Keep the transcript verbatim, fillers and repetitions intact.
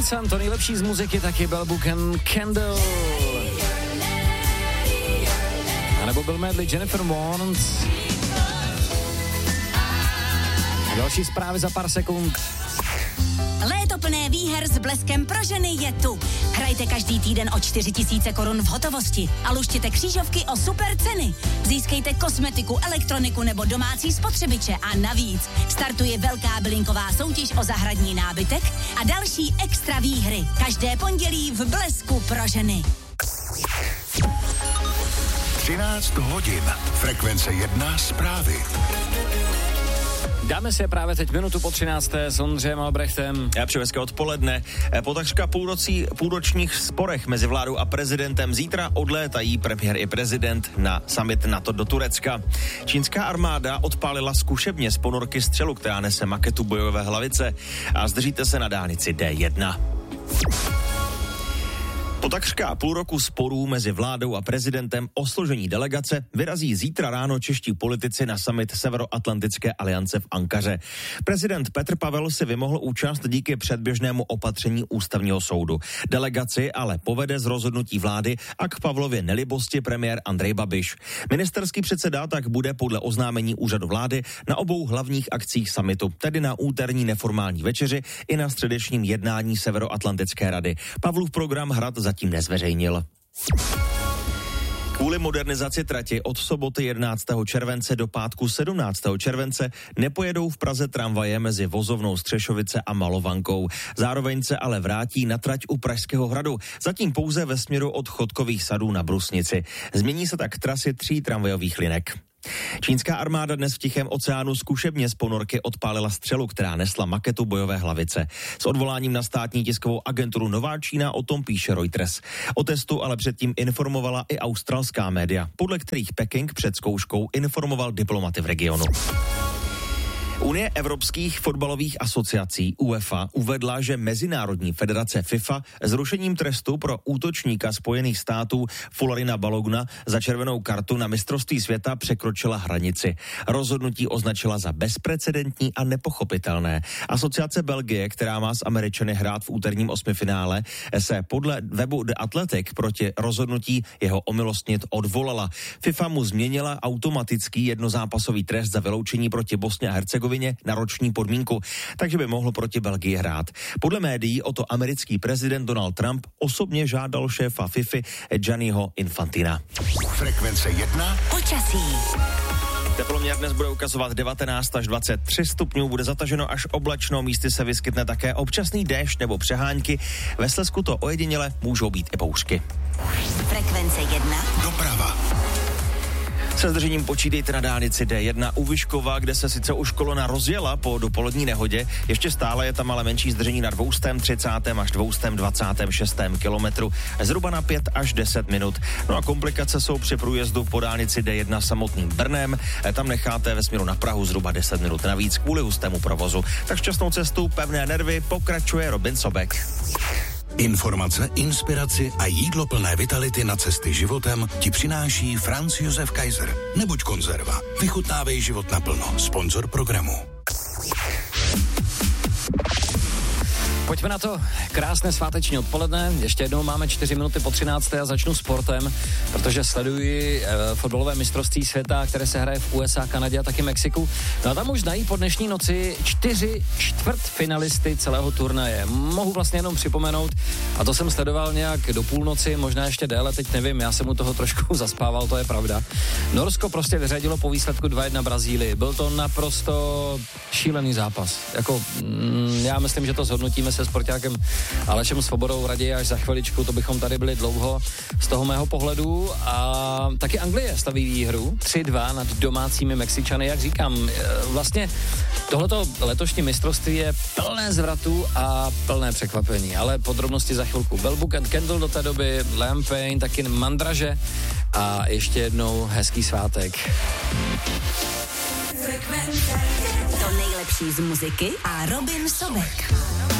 Vincent, to nejlepší z muziky, taky byl Buchan Candle. A nebo byl medley Jennifer Warnes. A další zprávy za pár sekund. Léto plné výher s Bleskem pro ženy je tu. Hrajte každý týden o čtyři tisíce korun v hotovosti a luštěte křížovky o super ceny. Získejte kosmetiku, elektroniku nebo domácí spotřebiče a navíc startuje velká bylinková soutěž o zahradní nábytek a další extra výhry. Každé pondělí v Blesku pro ženy. třináct hodin. Frekvence jedna zprávy. Dáme si je právě teď minutu po třinácté s Ondřejem Albrechtem. Já přeji hezké odpoledne. Po takřka půlrocí, půlročních sporech mezi vládou a prezidentem zítra odlétají premiér i prezident na summit NATO do Turecka. Čínská armáda odpálila zkušebně z ponorky střelu, která nese maketu bojové hlavice, a zdržíte se na dálnici D jedna. Po takřka půl roku sporů mezi vládou a prezidentem o složení delegace vyrazí zítra ráno čeští politici na summit Severoatlantické aliance v Ankaře. Prezident Petr Pavel si vymohl účast díky předběžnému opatření ústavního soudu. Delegaci ale povede z rozhodnutí vlády a k Pavlově nelibosti premiér Andrej Babiš. Ministerský předseda tak bude podle oznámení úřadu vlády na obou hlavních akcích summitu, tedy na úterní neformální večeři i na středečním jednání Severoatlantické rady. Pavlův program Hrad zatím nezveřejnil. Kvůli modernizaci trati od soboty jedenáctého července do pátku sedmnáctého července nepojedou v Praze tramvaje mezi vozovnou Střešovice a Malovankou. Zároveň se ale vrátí na trať u Pražského hradu, zatím pouze ve směru od Chodkových sadů na Brusnici. Změní se tak trasy tří tramvajových linek. Čínská armáda dnes v Tichém oceánu zkušebně z ponorky odpálila střelu, která nesla maketu bojové hlavice. S odvoláním na státní tiskovou agenturu Nová Čína o tom píše Reuters. O testu ale předtím informovala i australská média, podle kterých Peking před zkouškou informoval diplomaty v regionu. Unie evropských fotbalových asociací UEFA uvedla, že Mezinárodní federace FIFA zrušením trestu pro útočníka Spojených států Fularina Balogna za červenou kartu na mistrovství světa překročila hranici. Rozhodnutí označila za bezprecedentní a nepochopitelné. Asociace Belgie, která má s Američany hrát v úterním osmifinále, se podle webu The Athletic proti rozhodnutí jeho omilostnit odvolala. FIFA mu změnila automatický jednozápasový trest za vyloučení proti Bosně a Hercegovině na roční podmínku, takže by mohl proti Belgii hrát. Podle médií o to americký prezident Donald Trump osobně žádal šéfa FIFA Gianniho Infantina. Frekvence jedna. Počasí. Teploměr dnes bude ukazovat devatenáct až dvacet tři stupňů, bude zataženo až oblačno, místy se vyskytne také občasný déšť nebo přehánky. Ve Slezsku to ojediněle můžou být i bouřky. Frekvence jedna. Doprava. Se zdržením počítejte na dálnici D jedna u Vyškova, kde se sice už kolona rozjela po dopolední nehodě, ještě stále je tam ale menší zdržení na dvě stě třicet až dvě stě dvacet šest kilometru, zhruba na pět až deset minut. No a komplikace jsou při průjezdu po dálnici D jedna samotným Brnem, tam necháte ve směru na Prahu zhruba deset minut navíc kvůli hustému provozu. Tak šťastnou cestu, pevné nervy, pokračuje Robin Sobek. Informace, inspiraci a jídlo plné vitality na cesty životem ti přináší Franz Josef Kaiser. Nebuď konzerva. Vychutnávej život naplno. Sponzor programu. Pojďme na to. Krásné sváteční odpoledne. Ještě jednou máme čtyři minuty po třinácté a začnu sportem, protože sleduji e, fotbalové mistrovství světa, které se hraje v U S A, Kanadě a taky Mexiku. No a tam už znají po dnešní noci čtyři čtvrtfinalisty celého turnaje. Mohu vlastně jenom připomenout, a to jsem sledoval nějak do půlnoci, možná ještě déle, teď nevím, já jsem u toho trošku zaspával, to je pravda. Norsko prostě vyřadilo po výsledku dva jedna Brazílii. Byl to naprosto šílený zápas. Jako, mm, já myslím, že to zhodnotíme se sportákem Alešem Svobodou raději až za chviličku, to bychom tady byli dlouho z toho mého pohledu. A taky Anglie staví výhru tři dva nad domácími Mexičany, jak říkám, vlastně tohleto letošní mistrovství je plné zvratů a plné překvapení, ale podrobnosti za chvilku. Byl Buchan Candle do té doby, Liam Payne, taky Mandraže a ještě jednou hezký svátek. To nejlepší z muziky a Robin Sobek.